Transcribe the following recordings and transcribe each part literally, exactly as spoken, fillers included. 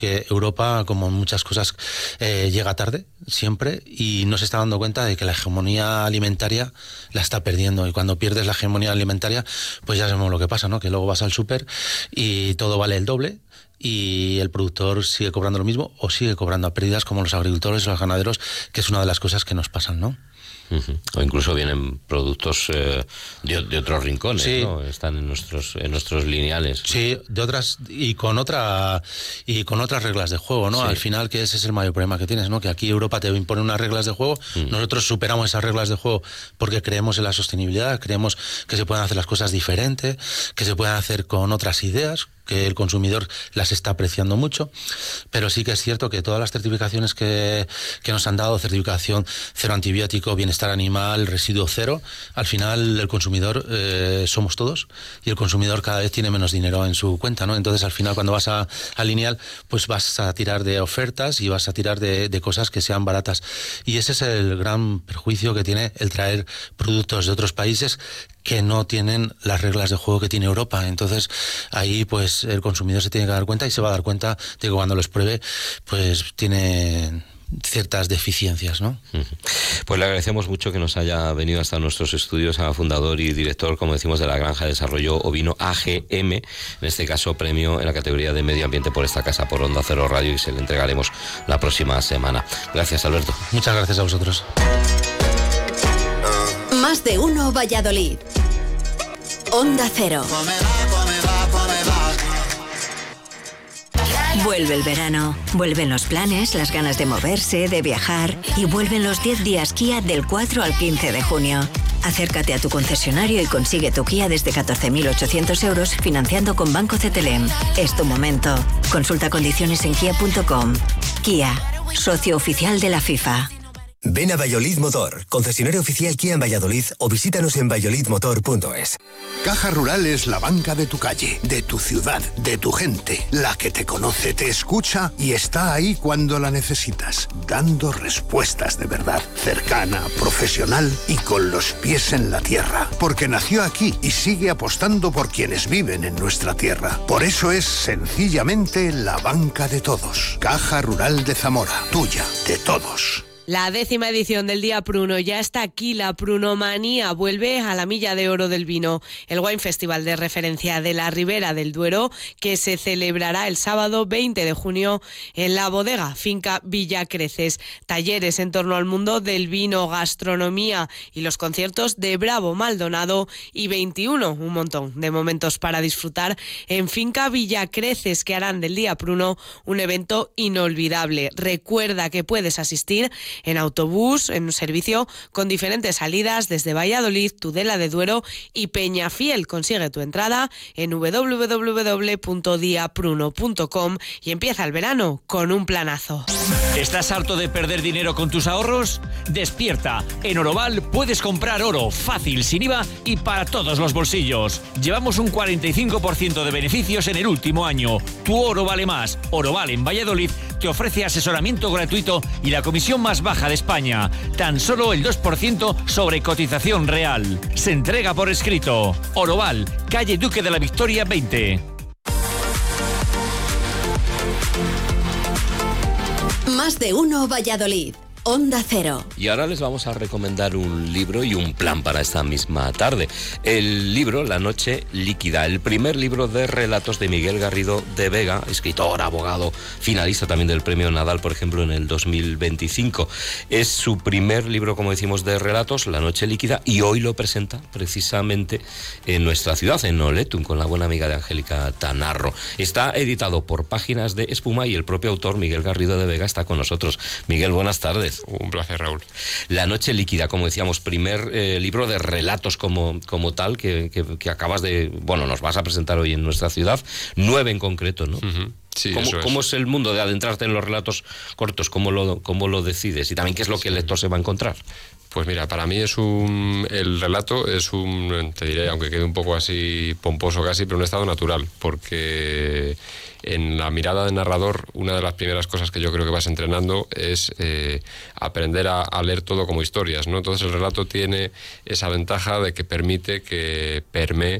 que Europa, como en muchas cosas, eh, llega tarde, siempre, y no se está dando cuenta de que la hegemonía alimentaria la está perdiendo. Y cuando pierdes la hegemonía alimentaria, pues ya sabemos lo que pasa, ¿no? Que luego vas al súper y todo vale el doble, y el productor sigue cobrando lo mismo o sigue cobrando a pérdidas, como los agricultores o los ganaderos, que es una de las cosas que nos pasan, ¿no? Uh-huh. O incluso vienen productos eh, de, de otros rincones, sí. ¿no? Están en nuestros en nuestros lineales. Sí, de otras y con otra y con otras reglas de juego, ¿no? Sí. Al final, que ese es el mayor problema que tienes, ¿no? Que aquí Europa te impone unas reglas de juego, uh-huh. nosotros superamos esas reglas de juego porque creemos en la sostenibilidad, creemos que se pueden hacer las cosas diferente, que se pueden hacer con otras ideas, que el consumidor las está apreciando mucho, pero sí que es cierto que todas las certificaciones que, que nos han dado, certificación cero antibiótico, bienestar animal, residuo cero, al final el consumidor eh, somos todos, y el consumidor cada vez tiene menos dinero en su cuenta, ¿no? Entonces al final, cuando vas a, a Lineal, pues vas a tirar de ofertas y vas a tirar de, de cosas que sean baratas, y ese es el gran perjuicio que tiene el traer productos de otros países que no tienen las reglas de juego que tiene Europa. Entonces ahí pues el consumidor se tiene que dar cuenta, y se va a dar cuenta de que cuando los pruebe pues tiene ciertas deficiencias, ¿no? Pues le agradecemos mucho que nos haya venido hasta nuestros estudios, a fundador y director, como decimos, de la Granja de Desarrollo Ovino A G M, en este caso premio en la categoría de Medio Ambiente por esta casa, por Onda Cero Radio, y se le entregaremos la próxima semana. Gracias, Alberto. Muchas gracias a vosotros. Más de uno Valladolid. Onda Cero. Vuelve el verano, vuelven los planes, las ganas de moverse, de viajar, y vuelven los diez días Kia del cuatro al quince de junio. Acércate a tu concesionario y consigue tu Kia desde catorce mil ochocientos euros financiando con Banco C T L M. Es tu momento. Consulta condiciones en kia punto com. Kia, socio oficial de la FIFA. Ven a Valladolid Motor, concesionario oficial Kia en Valladolid, o visítanos en valladolid motor punto es. Caja Rural es la banca de tu calle, de tu ciudad, de tu gente, la que te conoce, te escucha y está ahí cuando la necesitas, dando respuestas de verdad, cercana, profesional y con los pies en la tierra, porque nació aquí y sigue apostando por quienes viven en nuestra tierra. Por eso es sencillamente la banca de todos. Caja Rural de Zamora, tuya, de todos. La décima edición del Día Pruno ya está aquí. La Prunomanía vuelve a la Milla de Oro del Vino, el wine festival de referencia de la Ribera del Duero, que se celebrará el sábado veinte de junio en la bodega Finca Villa Creces. Talleres en torno al mundo del vino, gastronomía y los conciertos de Bravo Maldonado y veintiuno, un montón de momentos para disfrutar en Finca Villa Creces, que harán del Día Pruno un evento inolvidable. Recuerda que puedes asistir en autobús, en un servicio con diferentes salidas desde Valladolid, Tudela de Duero y Peñafiel. Consigue tu entrada en doble u doble u doble u punto dia pruno punto com y empieza el verano con un planazo. ¿Estás harto de perder dinero con tus ahorros? Despierta. En Oroval puedes comprar oro fácil, sin I V A y para todos los bolsillos. Llevamos un cuarenta y cinco por ciento de beneficios en el último año. Tu oro vale más. Oroval en Valladolid te ofrece asesoramiento gratuito y la comisión más baja de España. Tan solo el dos por ciento sobre cotización real. Se entrega por escrito. Oroval, calle Duque de la Victoria veinte. Más de uno Valladolid. Onda Cero. Y ahora les vamos a recomendar un libro y un plan para esta misma tarde. El libro La Noche Líquida, el primer libro de relatos de Miguel Garrido de Vega, escritor, abogado, finalista también del Premio Nadal, por ejemplo, en el dos mil veinticinco. Es su primer libro, como decimos, de relatos, La Noche Líquida, y hoy lo presenta precisamente en nuestra ciudad, en Oletun, con la buena amiga de Angélica Tanarro. Está editado por Páginas de Espuma y el propio autor, Miguel Garrido de Vega, está con nosotros. Miguel, buenas tardes. Un placer, Raúl. La Noche Líquida, como decíamos, primer eh, libro de relatos como, como tal, que, que, que acabas de... Bueno, nos vas a presentar hoy en nuestra ciudad, nueve en concreto, ¿no? Uh-huh. Sí, ¿Cómo, eso es. ¿Cómo es el mundo de adentrarte en los relatos cortos? ¿Cómo lo, cómo lo decides? Y también, ¿qué es lo que el lector se va a encontrar? Pues mira, para mí es un... El relato es un... Te diré, aunque quede un poco así pomposo casi, pero un estado natural, porque... En la mirada del narrador, una de las primeras cosas que yo creo que vas entrenando es eh, aprender a, a leer todo como historias, ¿no? Entonces el relato tiene esa ventaja de que permite que permee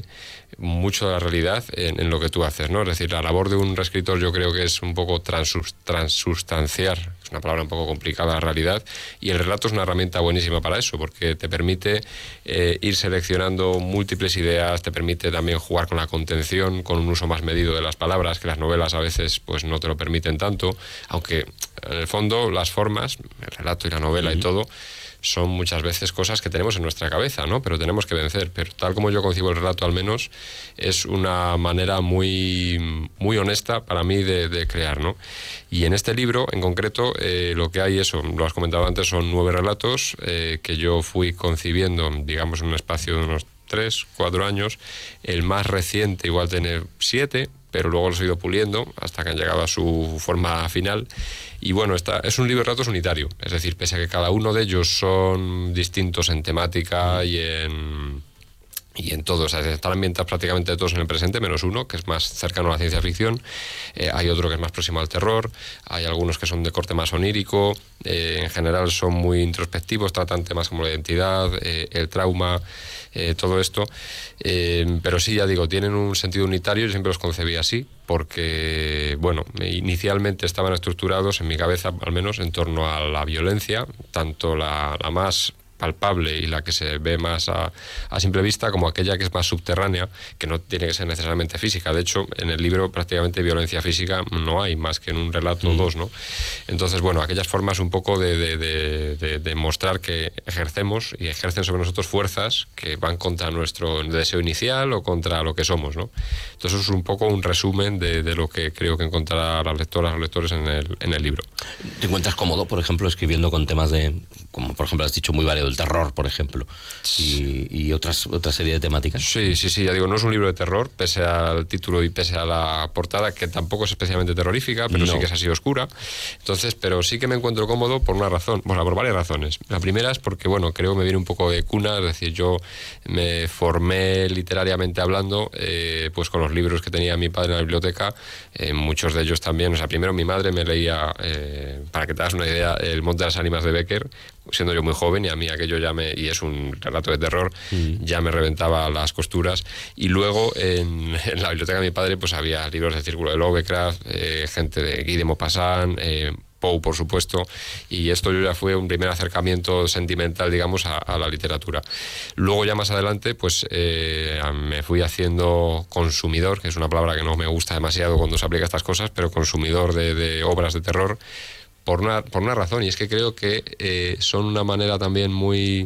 mucho de la realidad en, en lo que tú haces, ¿no? Es decir, la labor de un escritor yo creo que es un poco transus, transustanciar, es una palabra un poco complicada, la realidad, y el relato es una herramienta buenísima para eso, porque te permite eh, ir seleccionando múltiples ideas, te permite también jugar con la contención, con un uso más medido de las palabras, que las novelas a veces pues no te lo permiten tanto, aunque en el fondo las formas, el relato y la novela uh-huh. y todo, son muchas veces cosas que tenemos en nuestra cabeza, ¿no? Pero tenemos que vencer. Pero tal como yo concibo el relato, al menos, es una manera muy, muy honesta para mí de, de crear, ¿no? Y en este libro, en concreto, eh, lo que hay, eso, lo has comentado antes, son nueve relatos eh, que yo fui concibiendo, digamos, en un espacio de unos tres, cuatro años. El más reciente igual tiene siete, pero luego los he ido puliendo hasta que han llegado a su forma final. Y bueno, esta, es un libro de relatos unitario, es decir, pese a que cada uno de ellos son distintos en temática y en, y en todo, o sea, están ambientados prácticamente todos en el presente, menos uno, que es más cercano a la ciencia ficción, eh, hay otro que es más próximo al terror, hay algunos que son de corte más onírico, eh, en general son muy introspectivos, tratan temas como la identidad, eh, el trauma, eh, todo esto, eh, pero sí, ya digo, tienen un sentido unitario, yo siempre los concebí así, porque, bueno, inicialmente estaban estructurados en mi cabeza, al menos, en torno a la violencia, tanto la, la más palpable y la que se ve más a, a simple vista, como aquella que es más subterránea, que no tiene que ser necesariamente física. De hecho, en el libro prácticamente violencia física no hay, más que en un relato o mm. dos, ¿no? Entonces, bueno, aquellas formas un poco de, de, de, de, de mostrar que ejercemos y ejercen sobre nosotros fuerzas que van contra nuestro deseo inicial o contra lo que somos, ¿no? Entonces, eso es un poco un resumen de, de lo que creo que encontrarán las lectoras o lectores en el, en el libro. ¿Te encuentras cómodo, por ejemplo, escribiendo con temas de, como por ejemplo has dicho, muy variado, el terror, por ejemplo, y, y otras otra serie de temáticas? Sí, sí, sí, ya digo, no es un libro de terror, pese al título y pese a la portada, que tampoco es especialmente terrorífica, pero no. sí que es así oscura. Entonces, pero sí que me encuentro cómodo por una razón, bueno, por varias razones. La primera es porque, bueno, creo que me viene un poco de cuna, es decir, yo me formé literariamente hablando, eh, pues con los libros que tenía mi padre en la biblioteca, eh, muchos de ellos también, o sea, primero mi madre me leía, eh, para que te hagas una idea, El Monte de las Ánimas de Becker, siendo yo muy joven, y a mí aquello ya me, y es un relato de terror, mm. ya me reventaba las costuras. Y luego en, en la biblioteca de mi padre pues había libros de Círculo de Lovecraft, eh, gente de Guy de Maupassant, eh, Poe, por supuesto, y esto ya fue un primer acercamiento sentimental, digamos, a, a la literatura. Luego ya más adelante pues eh, me fui haciendo consumidor, que es una palabra que no me gusta demasiado cuando se aplica a estas cosas, pero consumidor de, de obras de terror, por una, por una razón, y es que creo que eh, son una manera también muy,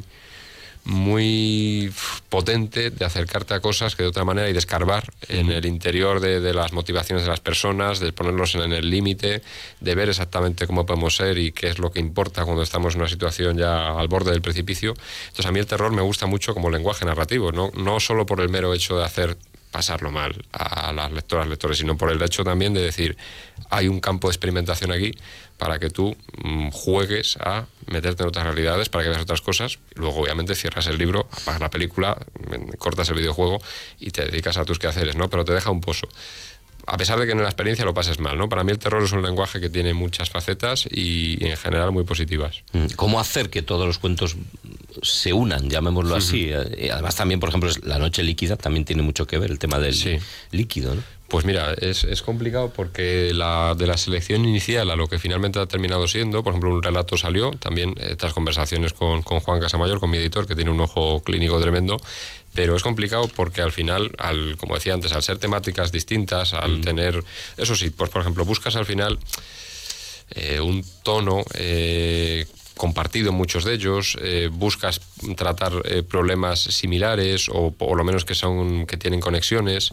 muy potente de acercarte a cosas que de otra manera y de escarbar en el interior de, de las motivaciones de las personas, de ponerlos en el límite, de ver exactamente cómo podemos ser y qué es lo que importa cuando estamos en una situación ya al borde del precipicio. Entonces a mí el terror me gusta mucho como lenguaje narrativo, no, no solo por el mero hecho de hacer pasarlo mal a las lectoras, lectores, sino por el hecho también de decir, hay un campo de experimentación aquí para que tú mmm, juegues a meterte en otras realidades, para que veas otras cosas, y luego obviamente cierras el libro, apagas la película, cortas el videojuego y te dedicas a tus quehaceres, ¿no? Pero te deja un pozo. A pesar de que en la experiencia lo pases mal, ¿no? Para mí el terror es un lenguaje que tiene muchas facetas y, y en general muy positivas. ¿Cómo hacer que todos los cuentos se unan, llamémoslo uh-huh. así? Además también, por ejemplo, La noche líquida también tiene mucho que ver, el tema del sí. líquido, ¿no? Pues mira, es, es complicado porque la, de la selección inicial a lo que finalmente ha terminado siendo, por ejemplo, un relato salió, también estas conversaciones con, con Juan Casamayor, con mi editor, que tiene un ojo clínico tremendo, pero es complicado porque al final, al, como decía antes, al ser temáticas distintas, al mm. tener, eso sí, pues por ejemplo, buscas al final eh, un tono eh, compartido en muchos de ellos, eh, buscas tratar eh, problemas similares o por lo menos que son que tienen conexiones.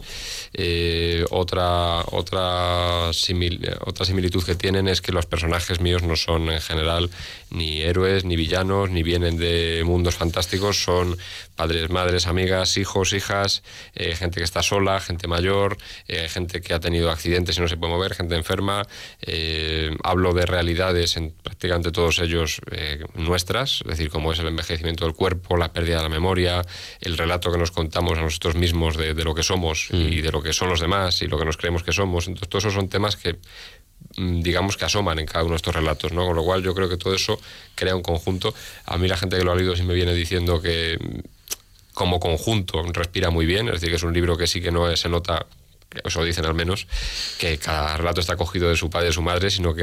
Eh, otra otra, simil, otra similitud que tienen es que los personajes míos no son en general ni héroes ni villanos ni vienen de mundos fantásticos, son padres, madres, amigas, hijos, hijas, eh, gente que está sola, gente mayor, eh, gente que ha tenido accidentes y no se puede mover, gente enferma. Eh, hablo de realidades en prácticamente todos ellos eh, nuestras, es decir, como es el envejecimiento del cuerpo, la pérdida de la memoria, el relato que nos contamos a nosotros mismos de, de lo que somos mm. y de lo que son los demás y lo que nos creemos que somos. Entonces, todos esos son temas que digamos que asoman en cada uno de estos relatos, ¿no? Con lo cual yo creo que todo eso crea un conjunto. A mí la gente que lo ha leído sí me viene diciendo que como conjunto respira muy bien, es decir, que es un libro que sí que no se nota, eso dicen al menos, que cada relato está cogido de su padre y de su madre, sino que